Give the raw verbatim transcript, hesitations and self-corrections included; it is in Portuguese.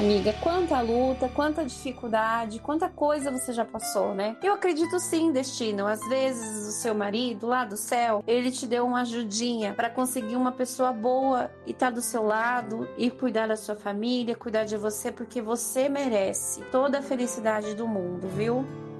amiga, quanta luta, quanta dificuldade, quanta coisa você já passou, né? Eu acredito sim, destino. Às vezes o seu marido lá do céu, ele te deu uma ajudinha para conseguir uma pessoa boa e tá do seu lado e cuidar da sua família, cuidar de você, porque você merece toda a felicidade do mundo, viu?